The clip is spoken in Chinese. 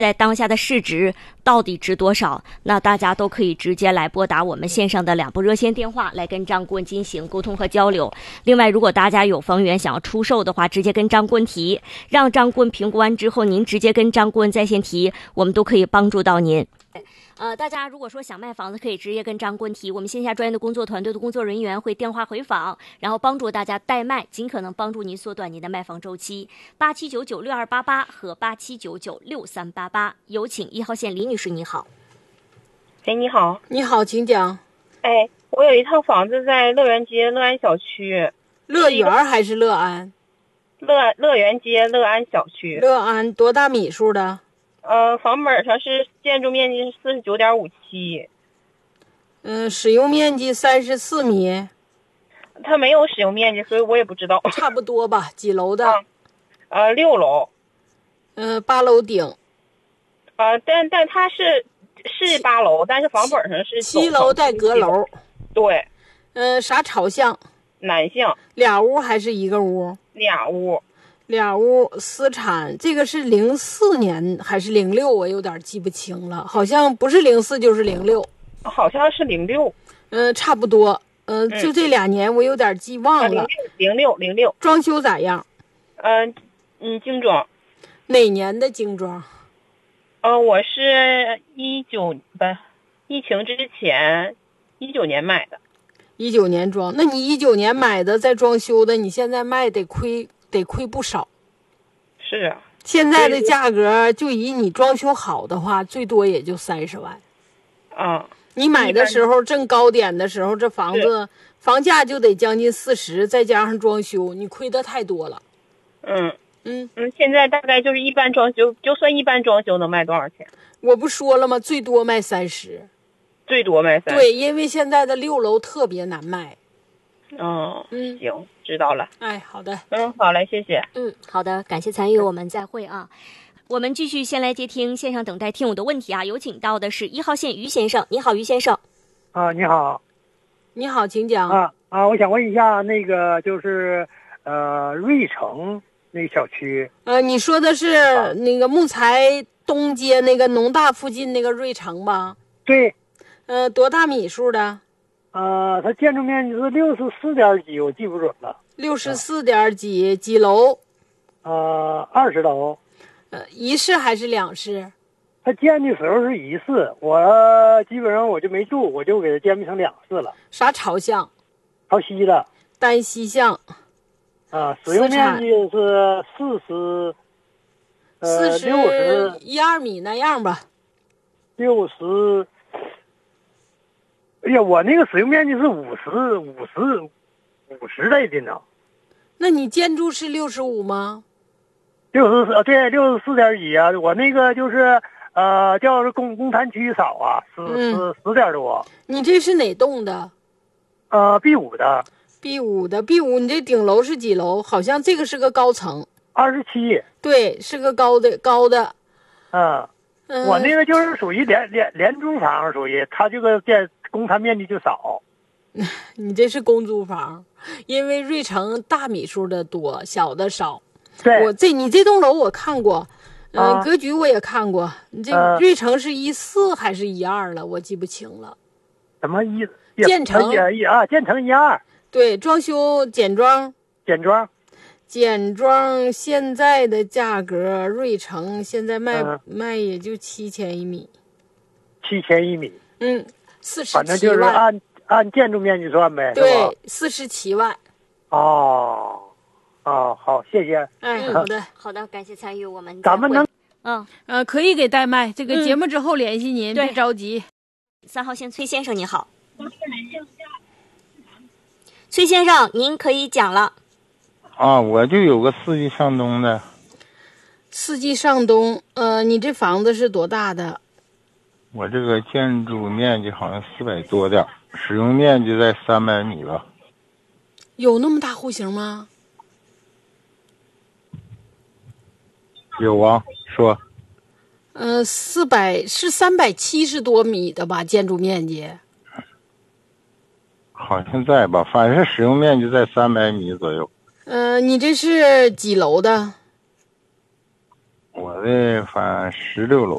在当下的市值到底值多少？那大家都可以直接来拨打我们线上的2部热线电话来跟张顾问进行沟通和交流。另外，如果大家有房源想要出售的话，直接跟张顾问提，让张顾问评估完之后，您直接跟张顾问在线提，我们都可以帮助到您。大家如果说想卖房子，可以直接跟张顾问提，我们线下专业的工作团队的工作人员会电话回访，然后帮助大家代卖，尽可能帮助您缩短您的卖房周期。87996288和87996388，有请1号线李女士，你好。 哎，你好。 你好，请讲。 哎，我有一套房子在乐园街乐安小区。 乐园还是乐安？ 乐园街乐安小区。 乐安多大米数的？ 房本上是建筑面积是49.57。 使用面积34米。 它没有使用面积，所以我也不知道。 差不多吧？几楼的 ？6楼。 8楼顶。 但它是8楼，但是房本上是 7楼带阁楼。 对。 啥朝向？ 南向。 俩屋还是一个屋？ 俩屋。 俩屋。私产，这个是04年还是06？我有点记不清了，好像不是04就是06。 好像是06。 差不多。就这2年我有点记忘了。 06。 装修咋样？ 精装。 哪年的精装？ 我是疫情之前19年买的。 19年装，那你19年买的再装修的，你现在卖得亏不少。 是啊。 现在的价格就以你装修好的话，最多也就30万。你买的时候正高点的时候，这房子房价就得将近40，再加上装修，你亏得太多了。 现在大概就是一般装修，就算一般装修能卖多少钱？ 我不说了吗？最多卖30。 最多卖30。 对，因为现在的6楼特别难卖。 行，知道了。 好的。 好嘞，谢谢。 好的，感谢参与，我们再会啊。我们继续先来接听线上等待听友的问题啊，有请到的是1号线于先生。你好，于先生。 你好。 你好，请讲。 我想问一下，那个就是瑞城那个小区。 你说的是那个木材东街那个农大附近那个瑞城吧？ 对。 多大米数的？ 它建筑面积是64点几，我记不准了。 64点几，几楼 ？20楼。 一室还是2室？ 它建的时候是1室，我基本上我就没住，我就给它建成2室了。 啥朝向？ 朝西的。 单西向。 使用面积是 4012米那样吧。 60。哎呀，我那个使用面积是50来的呢。 那你建筑是65吗 ？64，对，64点几啊！我那个就是叫是公摊区少啊，10点多。 你这是哪栋的 ？B5的。 B5，你这顶楼是几楼？好像这个是个高层。 27。 对，是个高的。 我那个就是属于廉租房，属于它这个公摊面积就少。 你这是公租房，因为瑞城大米数的多，小的少。 对。 你这栋楼我看过，格局我也看过。你这瑞城是14还是12了？我记不清了。 什么建成建成12。 对，装修简装。简装现在的价格，瑞城现在卖也就7000一米。 7000一米。 47万。 反正就是按建筑面积算呗。 对，47万。 好，谢谢。 好的，感谢参与，我们咱们能可以给代卖，这个节目之后联系您，别着急。 3号线崔先生，你好。崔先生，您可以讲了。 我就有个四季上东的。 四季上东，你这房子是多大的？ 我这个建筑面积好像400多点，使用面积在300米吧。 有那么大户型吗？ 有啊，说。 370多米的吧，建筑面积。 好像在吧，反正使用面积在300米左右。 你这是几楼的？ 我的反16楼。